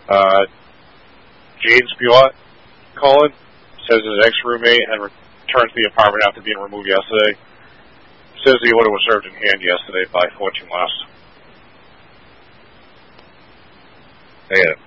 Jaden Spewat calling, says his ex-roommate had returned to the apartment after being removed yesterday. Says the order was served in hand yesterday by 14 West. I got it.